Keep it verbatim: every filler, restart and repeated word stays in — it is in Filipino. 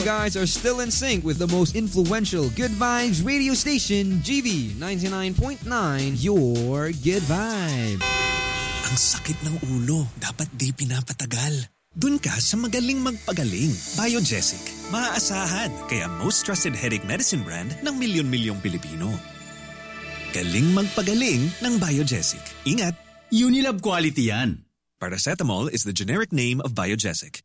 guys are still in sync with the most influential Good Vibes radio station, G V ninety-nine point nine, your Good Vibe. Ang sakit ng ulo, dapat di pinapatagal. Dun ka sa magaling magpagaling. Biogesic. Maaasahan, kaya most trusted headache medicine brand ng milyon-milyong Pilipino. Galing magpagaling ng Biogesic. Ingat! Unilab quality yan. Paracetamol is the generic name of Biogesic.